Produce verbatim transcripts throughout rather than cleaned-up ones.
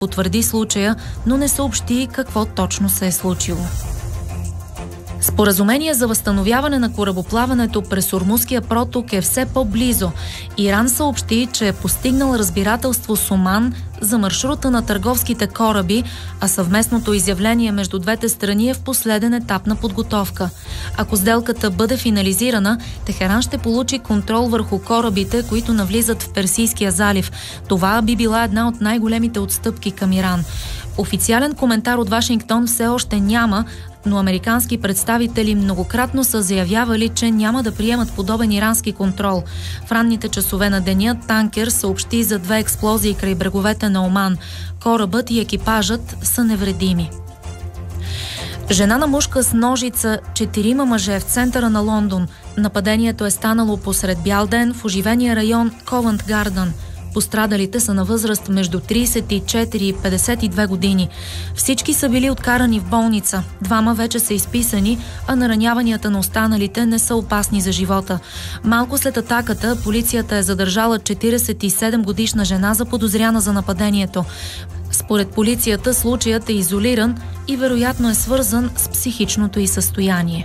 потвърди случая, но не съобщи какво точно се е случило. Споразумение за възстановяване на корабоплаването през Ормузския проток е все по-близо. Иран съобщи, че е постигнал разбирателство с Оман за маршрута на търговските кораби, а съвместното изявление между двете страни е в последен етап на подготовка. Ако сделката бъде финализирана, Техеран ще получи контрол върху корабите, които навлизат в Персийския залив. Това би била една от най-големите отстъпки към Иран. Официален коментар от Вашингтон все още няма, но американски представители многократно са заявявали, че няма да приемат подобен ирански контрол. В ранните часове на деня танкер съобщи за две експлозии край бреговете на Оман. Корабът и екипажът са невредими. Жена на мушка с ножица, четирима мъже в центъра на Лондон. Нападението е станало посред бял ден в оживения район Ковент Гардън. Пострадалите са на възраст между трийсет и четири и петдесет и две години. Всички са били откарани в болница. Двама вече са изписани, а нараняванията на останалите не са опасни за живота. Малко след атаката полицията е задържала четирийсет и седем годишна жена, заподозряна за нападението. Според полицията случаят е изолиран и вероятно е свързан с психичното й състояние.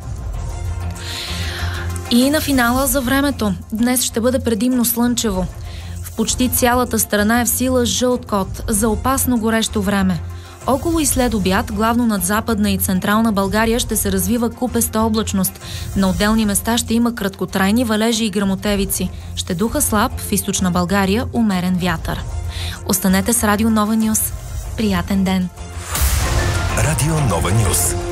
И на финала за времето. Днес ще бъде предимно слънчево. Почти цялата страна е в сила жълт код за опасно горещо време. Около и след обяд, главно над Западна и Централна България, ще се развива купеста облачност. На отделни места ще има краткотрайни валежи и гръмотевици. Ще духа слаб, в Източна България умерен вятър. Останете с Радио Нова Нюз. Приятен ден! Радио Нова Нюз.